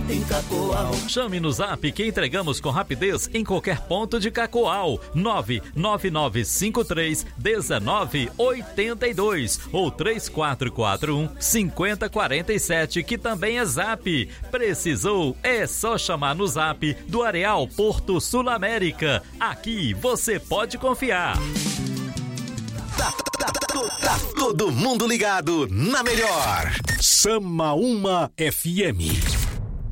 em Cacoal. Chame no Zap que entregamos com rapidez em qualquer ponto de Cacoal. 999531982 ou 3441-5047, que também é Zap. Precisou? É só chamar no Zap do Areal Porto Sul América. Aqui você pode confiar. Tá todo mundo ligado na melhor. Samaúma FM.